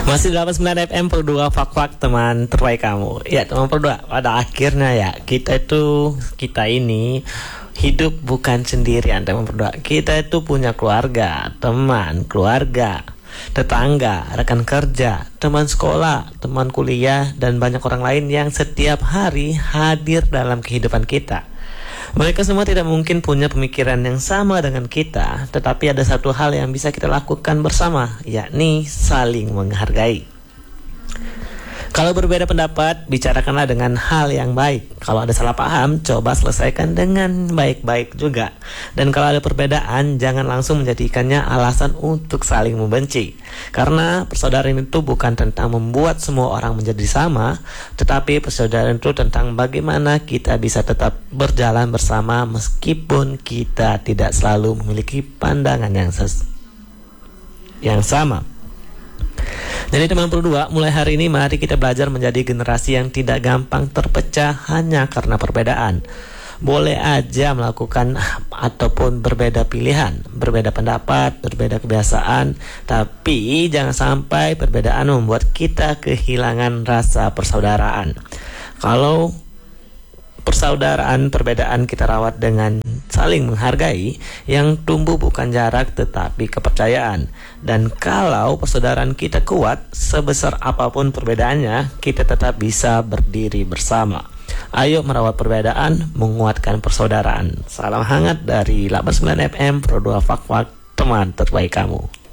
Masih 89 FM Pro 2 Fak-Fak, teman terbaik kamu. Ya teman Pro 2, pada akhirnya ya kita ini hidup bukan sendirian teman Pro 2. Kita itu punya keluarga, teman, keluarga, tetangga, rekan kerja, teman sekolah, teman kuliah, dan banyak orang lain yang setiap hari hadir dalam kehidupan kita. Mereka semua tidak mungkin punya pemikiran yang sama dengan kita, tetapi ada satu hal yang bisa kita lakukan bersama, yakni saling menghargai. Kalau berbeda pendapat, bicarakanlah dengan hal yang baik. Kalau ada salah paham, coba selesaikan dengan baik-baik juga. Dan kalau ada perbedaan, jangan langsung menjadikannya alasan untuk saling membenci. Karena persaudaraan itu bukan tentang membuat semua orang menjadi sama, tetapi persaudaraan itu tentang bagaimana kita bisa tetap berjalan bersama meskipun kita tidak selalu memiliki pandangan yang sama. Jadi teman Pro 2, mulai hari ini mari kita belajar menjadi generasi yang tidak gampang terpecah hanya karena perbedaan. Boleh aja melakukan ataupun berbeda pilihan, berbeda pendapat, berbeda kebiasaan, tapi jangan sampai perbedaan membuat kita kehilangan rasa persaudaraan. Kalau persaudaraan perbedaan kita rawat dengan saling menghargai, yang tumbuh bukan jarak tetapi kepercayaan. Dan kalau persaudaraan kita kuat, sebesar apapun perbedaannya, kita tetap bisa berdiri bersama. Ayo merawat perbedaan, menguatkan persaudaraan. Salam hangat dari 89 FM Pro 2 Fak-Fak, teman terbaik kamu.